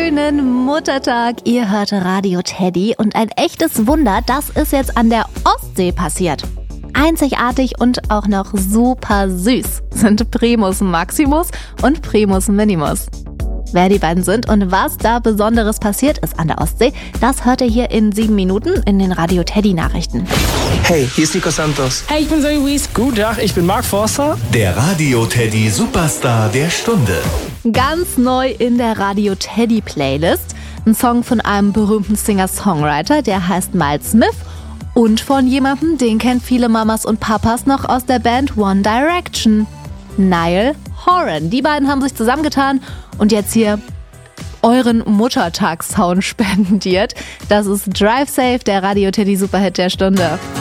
schönen Muttertag. Ihr hört Radio Teddy und ein echtes Wunder, das ist jetzt an der Ostsee passiert. Einzigartig und auch noch super süß sind Primus Maximus und Primus Minimus. Wer die beiden sind und was da Besonderes passiert ist an der Ostsee, das hört ihr hier in 7 Minuten in den Radio Teddy Nachrichten. Hey, hier ist Nico Santos. Hey, ich bin Zoe Wies. Guten Tag, ich bin Mark Forster. Der Radio Teddy Superstar der Stunde. Ganz neu in der Radio Teddy Playlist. Ein Song von einem berühmten Singer-Songwriter, der heißt Miles Smith. Und von jemandem, den kennt viele Mamas und Papas noch aus der Band One Direction. Niall Horan. Die beiden haben sich zusammengetan und jetzt hier euren Muttertagssound spendiert. Das ist Drive Safe, der Radio Teddy Superhit der Stunde.